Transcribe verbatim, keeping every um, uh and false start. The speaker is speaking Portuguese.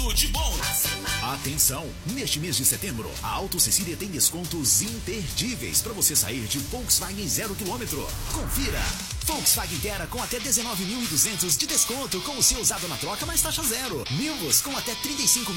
tudo de bom. Atenção! Neste mês de setembro, a Auto Cecília tem descontos imperdíveis para você sair de Volkswagen zero quilômetro. Confira! Volkswagen Terra com até dezenove mil e duzentos de desconto com o seu usado na troca mais taxa zero. Nivus com até trinta e cinco